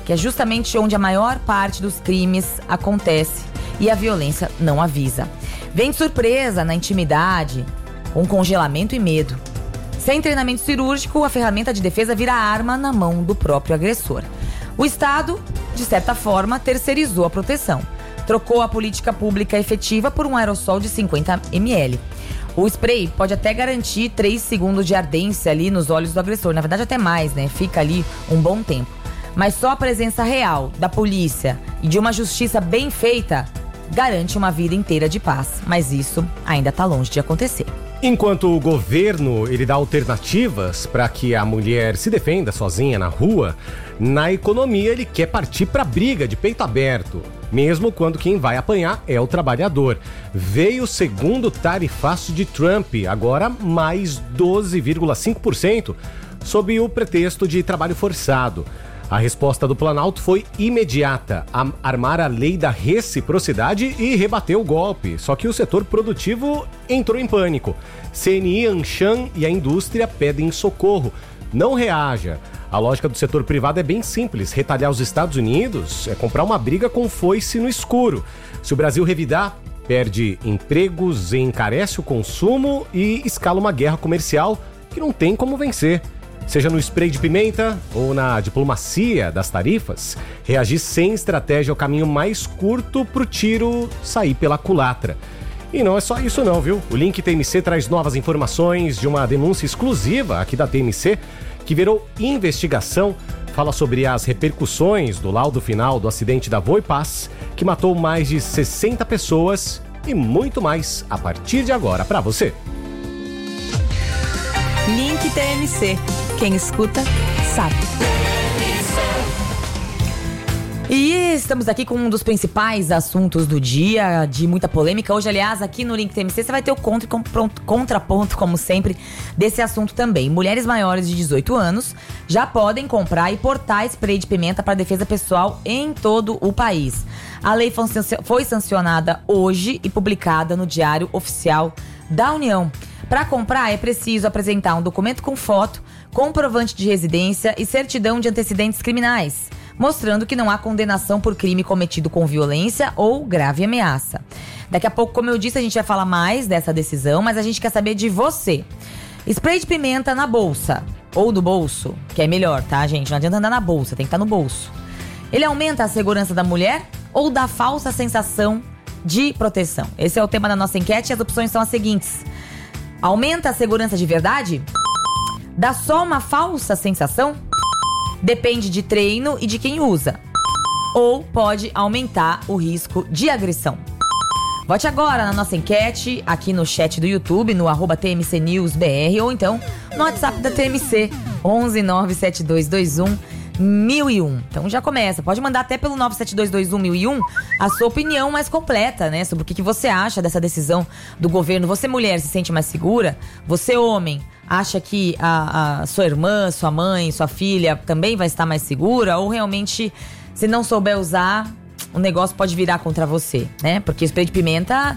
que é justamente onde a maior parte dos crimes acontece e a violência não avisa. Vem de surpresa, na intimidade, com congelamento e medo. Sem treinamento cirúrgico, a ferramenta de defesa vira arma na mão do próprio agressor. O Estado, de certa forma, terceirizou a proteção. Trocou a política pública efetiva por um aerossol de 50 ml. O spray pode até garantir 3 segundos de ardência ali nos olhos do agressor. Na verdade, até mais, né? Fica ali um bom tempo. Mas só a presença real da polícia e de uma justiça bem feita garante uma vida inteira de paz. Mas isso ainda está longe de acontecer. Enquanto o governo ele dá alternativas para que a mulher se defenda sozinha na rua, na economia ele quer partir para briga de peito aberto, mesmo quando quem vai apanhar é o trabalhador. Veio o segundo tarifaço de Trump, agora mais 12,5%, sob o pretexto de trabalho forçado. A resposta do Planalto foi imediata, armar a lei da reciprocidade e rebater o golpe. Só que o setor produtivo entrou em pânico. CNI, Anshan e a indústria pedem socorro. Não reaja. A lógica do setor privado é bem simples. Retalhar os Estados Unidos é comprar uma briga com foice no escuro. Se o Brasil revidar, perde empregos, encarece o consumo e escala uma guerra comercial que não tem como vencer. Seja no spray de pimenta ou na diplomacia das tarifas, reagir sem estratégia é o caminho mais curto para o tiro sair pela culatra. E não é só isso não, viu? O Link TMC traz novas informações de uma denúncia exclusiva aqui da TMC, que virou investigação, fala sobre as repercussões do laudo final do acidente da Voipaz, que matou mais de 60 pessoas e muito mais a partir de agora para você. Link TMC. Quem escuta, sabe. E estamos aqui com um dos principais assuntos do dia, de muita polêmica. Hoje, aliás, aqui no Link TMC, você vai ter o contraponto, como sempre, desse assunto também. Mulheres maiores de 18 anos já podem comprar e portar spray de pimenta para defesa pessoal em todo o país. A lei foi sancionada hoje e publicada no Diário Oficial da União. Para comprar, é preciso apresentar um documento com foto, comprovante de residência e certidão de antecedentes criminais, mostrando que não há condenação por crime cometido com violência ou grave ameaça. Daqui a pouco, como eu disse, a gente vai falar mais dessa decisão, mas a gente quer saber de você. Spray de pimenta na bolsa ou no bolso, que é melhor, tá, gente? Não adianta andar na bolsa, tem que estar no bolso. Ele aumenta a segurança da mulher ou dá falsa sensação de proteção? Esse é o tema da nossa enquete e as opções são as seguintes. Aumenta a segurança de verdade? Dá só uma falsa sensação? Depende de treino e de quem usa. Ou pode aumentar o risco de agressão. Vote agora na nossa enquete, aqui no chat do YouTube, no @TMCNewsBR, ou então no WhatsApp da TMC, 11 97221 1001. Então já começa, pode mandar até pelo 97221 1001 a sua opinião mais completa, né, sobre o que você acha dessa decisão do governo. Você, mulher, se sente mais segura? Você, homem, acha que a sua irmã, sua mãe, sua filha também vai estar mais segura? Ou realmente, se não souber usar, o negócio pode virar contra você, né? Porque o spray de pimenta,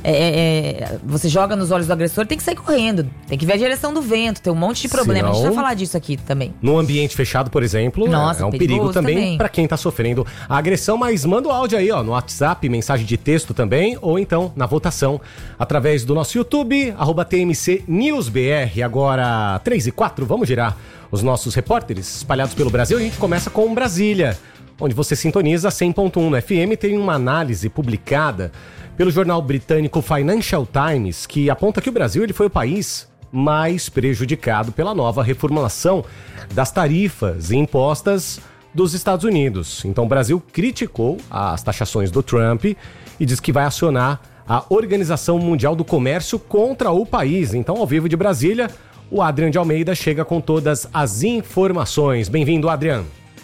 você joga nos olhos do agressor, tem que sair correndo, tem que ver a direção do vento, tem um monte de problema. A gente vai falar disso aqui também. No ambiente fechado, por exemplo, nossa, é um perigo também para quem tá sofrendo a agressão, mas manda o áudio aí, ó, no WhatsApp, mensagem de texto também, ou então na votação através do nosso YouTube, @TMC NewsBR. Agora 3h04, vamos girar os nossos repórteres espalhados pelo Brasil. A gente começa com Brasília, onde você sintoniza 100.1 no FM. Tem uma análise publicada pelo jornal britânico Financial Times, que aponta que o Brasil ele foi o país mais prejudicado pela nova reformulação das tarifas impostas dos Estados Unidos. Então o Brasil criticou as taxações do Trump e diz que vai acionar a Organização Mundial do Comércio contra o país. Então, ao vivo de Brasília, o Adrian de Almeida chega com todas as informações. Bem-vindo, Adrian.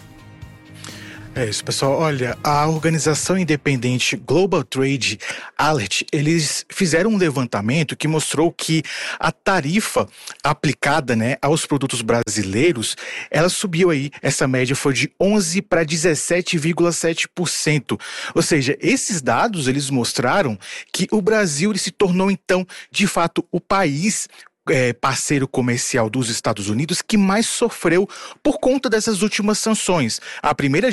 É isso, pessoal. Olha, a organização independente Global Trade Alert, eles fizeram um levantamento que mostrou que a tarifa aplicada, né, aos produtos brasileiros, ela subiu aí, essa média foi de 11 para 17,7%. Ou seja, esses dados, eles mostraram que o Brasil ele se tornou, então, de fato, o país parceiro comercial dos Estados Unidos que mais sofreu por conta dessas últimas sanções. A primeira